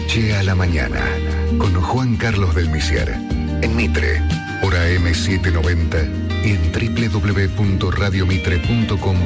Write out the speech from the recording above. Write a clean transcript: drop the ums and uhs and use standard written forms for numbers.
Noche a la Mañana, con Juan Carlos del Misier, en Mitre, hora M790 y en www.radiomitre.com.